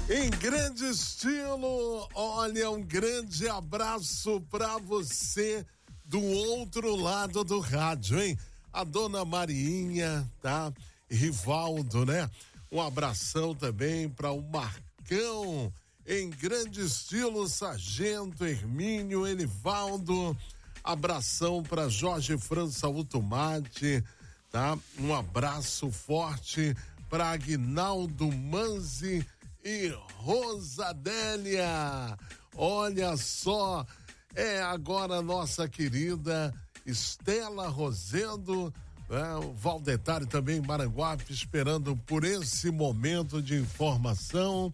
Em grande estilo, olha, um grande abraço pra você do outro lado do rádio, hein? A dona Mariinha, tá? Rivaldo, né? Um abração também pra o Marcão, em grande estilo, Sargento, Hermínio, Elivaldo, abração pra Jorge França Automate, tá? Um abraço forte pra Aguinaldo Manzi e Rosadélia. Olha só, é agora a nossa querida Estela Rosendo, né? O Valdetário também em Maranguape, esperando por esse momento de informação.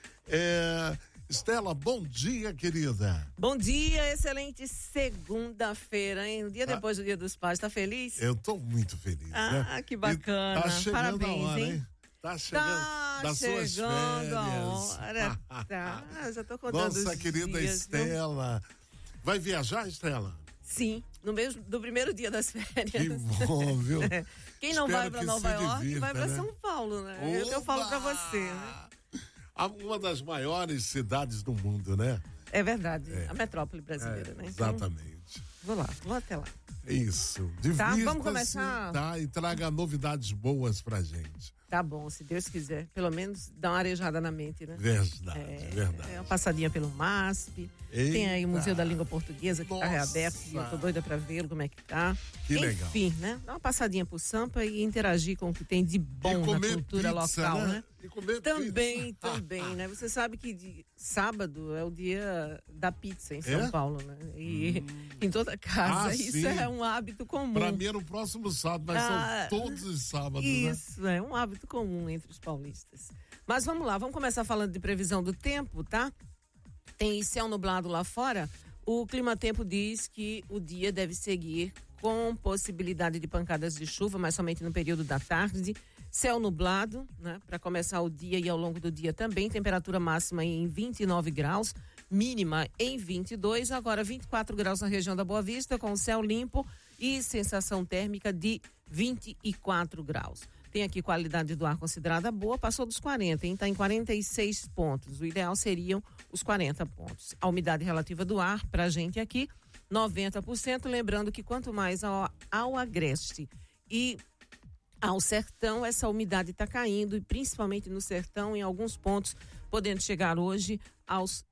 Estela, bom dia, querida. Bom dia, excelente segunda-feira, hein? Um dia depois do Dia dos Pais, tá feliz? Eu tô muito feliz, né? Ah, que bacana. Tá chegando parabéns, a hora, hein? Tá chegando das suas férias. A hora. Tá, já tô contando Nossa os querida dias, Estela. Vai viajar, Estela? Sim, no mesmo do primeiro dia das férias. Que bom, viu? Quem não vai pra Nova York, divirta, vai pra né? São Paulo, né? É o que eu falo pra você, né? Uma das maiores cidades do mundo, né? É verdade, a metrópole brasileira, né? Exatamente. Então, vou até lá. Isso. Tá, Divirta-se, vamos começar? Tá, e traga novidades boas pra gente. Tá bom, se Deus quiser. Pelo menos dá uma arejada na mente, né? Verdade. É uma passadinha pelo MASP. Eita. Tem aí o Museu da Língua Portuguesa, que Nossa. tá reaberto. E eu tô doida pra vê-lo, como é que tá. Que legal. Enfim, né? Dá uma passadinha por Sampa e interagir com o que tem de bom na cultura pizza, local, né? E comer Também, pizza. né? Você sabe que de sábado é o dia da pizza em São Paulo, né? E em toda casa, isso sim. é um hábito comum. Pra mim é no próximo sábado, mas são todos os sábados, isso, é um hábito comum entre os paulistas. Mas vamos lá, vamos começar falando de previsão do tempo, tá? Tem céu nublado lá fora. O Climatempo diz que o dia deve seguir com possibilidade de pancadas de chuva, mas somente no período da tarde. Céu nublado, né? Para começar o dia e ao longo do dia também. Temperatura máxima em 29 graus, mínima em 22. Agora 24 graus na região da Boa Vista, com céu limpo e sensação térmica de 24 graus. Tem aqui qualidade do ar considerada boa, passou dos 40, hein? Está em 46 pontos. O ideal seriam os 40 pontos. A umidade relativa do ar, pra gente aqui, 90%. Lembrando que quanto mais ao agreste e ao sertão, essa umidade está caindo, e principalmente no sertão, em alguns pontos, podendo chegar hoje aos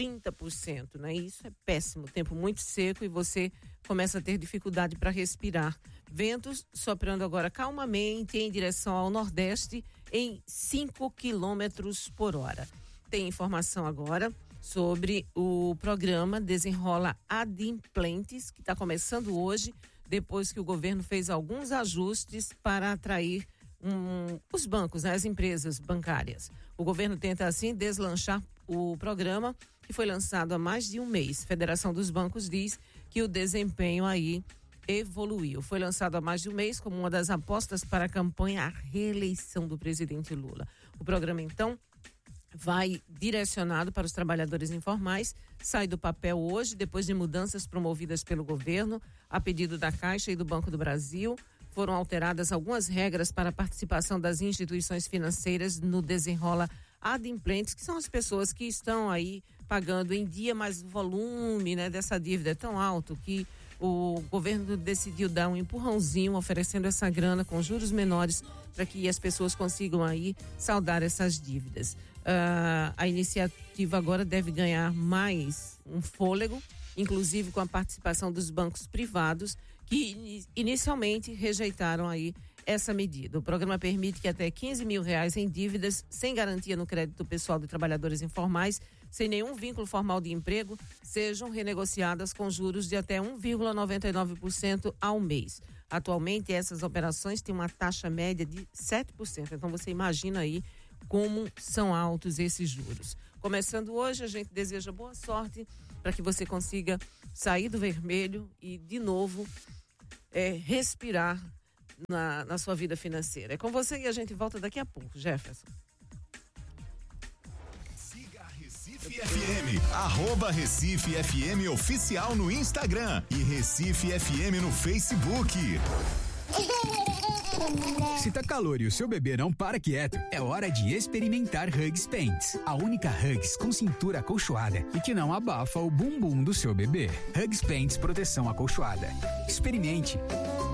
30%, né? Isso é péssimo, tempo muito seco e você começa a ter dificuldade para respirar. Ventos soprando agora calmamente em direção ao nordeste em 5 quilômetros por hora. Tem informação agora sobre o programa Desenrola Adimplentes, que está começando hoje, depois que o governo fez alguns ajustes para atrair os bancos, né, as empresas bancárias. O governo tenta assim deslanchar o programa, que foi lançado há mais de um mês. Federação dos Bancos diz que o desempenho aí evoluiu. Foi lançado há mais de um mês como uma das apostas para a campanha à reeleição do presidente Lula. O programa, então, vai direcionado para os trabalhadores informais, sai do papel hoje, depois de mudanças promovidas pelo governo, a pedido da Caixa e do Banco do Brasil. Foram alteradas algumas regras para a participação das instituições financeiras no Desenrola Adimplentes, que são as pessoas que estão aí pagando em dia, mas o volume, né, dessa dívida é tão alto que o governo decidiu dar um empurrãozinho, oferecendo essa grana com juros menores para que as pessoas consigam aí saldar essas dívidas. A iniciativa agora deve ganhar mais um fôlego, inclusive com a participação dos bancos privados, que inicialmente rejeitaram aí essa medida. O programa permite que até R$15 mil em dívidas, sem garantia no crédito pessoal de trabalhadores informais, sem nenhum vínculo formal de emprego, sejam renegociadas com juros de até 1,99% ao mês. Atualmente, essas operações têm uma taxa média de 7%. Então, você imagina aí como são altos esses juros. Começando hoje, a gente deseja boa sorte para que você consiga sair do vermelho e, de novo, respirar na sua vida financeira. É com você e a gente volta daqui a pouco, Jefferson. Siga a Recife FM, @Recife FM Oficial no Instagram e Recife FM no Facebook. Se tá calor e o seu bebê não para quieto, é hora de experimentar Huggies Pants. A única Huggies com cintura acolchoada e que não abafa o bumbum do seu bebê. Huggies Pants proteção acolchoada. Experimente.